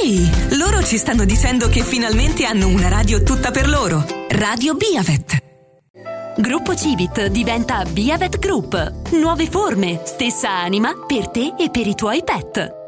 Ehi, loro ci stanno dicendo che finalmente hanno una radio tutta per loro. Radio Biavet. Gruppo Civit diventa Biavet Group. Nuove forme, stessa anima per te e per i tuoi pet.